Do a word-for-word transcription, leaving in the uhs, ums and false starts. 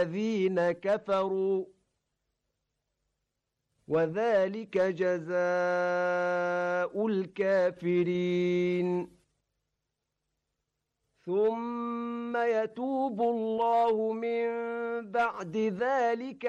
الذين كفروا وذلك جزاء الكافرين ثم يتوب الله من بعد ذلك